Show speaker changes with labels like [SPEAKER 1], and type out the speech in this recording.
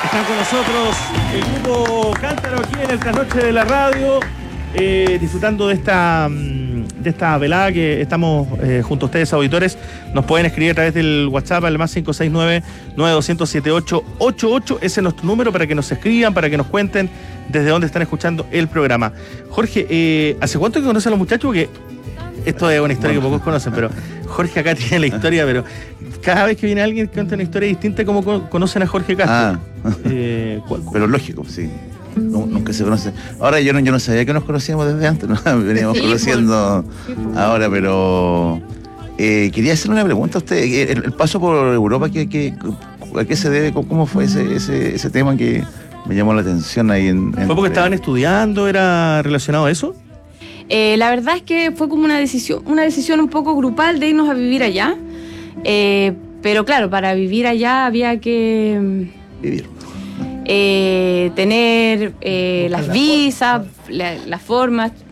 [SPEAKER 1] Están con nosotros el grupo Cántaro aquí en el Trasnoche de la Radio, disfrutando de esta velada que estamos junto a ustedes, auditores. Nos pueden escribir a través del WhatsApp al más 569-9200-7888. Ese es nuestro número para que nos escriban, para que nos cuenten desde dónde están escuchando el programa. Jorge, ¿hace cuánto que conocen a los muchachos? Porque esto es una historia que pocos conocen, pero Jorge acá tiene la historia, pero cada vez que viene alguien que cuenta una historia distinta, ¿cómo conocen a Jorge Castro?
[SPEAKER 2] Pero lógico, sí. Nunca se conoce. Ahora yo no sabía que nos conocíamos desde antes, ¿no? Veníamos conociendo ahora, pero quería hacerle una pregunta a usted. El paso por Europa, ¿a qué se debe? ¿Cómo fue ese tema que me llamó la atención ahí?
[SPEAKER 1] ¿Fue porque estaban estudiando? ¿Era relacionado a eso?
[SPEAKER 3] La verdad es que fue como una decisión un poco grupal de irnos a vivir allá. Pero claro, para vivir allá había que
[SPEAKER 2] vivir.
[SPEAKER 3] Tener las visas, las formas.